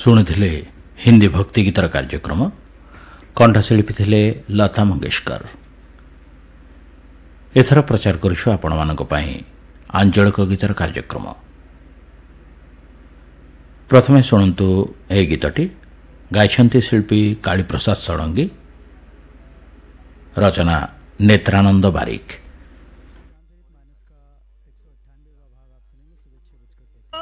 ଶୁଣିଥିଲେ ହିନ୍ଦୀ ଭକ୍ତି ଗୀତର କାର୍ଯ୍ୟକ୍ରମ। କଣ୍ଠଶିଳ୍ପୀ ଥିଲେ ଲତା ମଙ୍ଗେଶକର। ଏଥର ପ୍ରଚାର କରୁଛୁ ଆପଣମାନଙ୍କ ପାଇଁ ଆଞ୍ଚଳିକ ଗୀତର କାର୍ଯ୍ୟକ୍ରମ। ପ୍ରଥମେ ଶୁଣନ୍ତୁ ଏହି ଗୀତଟି। ଗାଇଛନ୍ତି ଶିଳ୍ପୀ କାଳୀପ୍ରସାଦ ଷଡ଼ଙ୍ଗୀ, ରଚନା ନେତ୍ରାନନ୍ଦ ବାରିକ।